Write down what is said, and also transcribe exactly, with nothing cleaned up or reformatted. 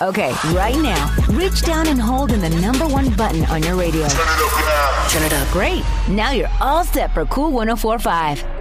Okay, right now, reach down and hold in the number one button on your radio. Turn it up now. Turn it up. Great. Now you're all set for Cool one oh four point five.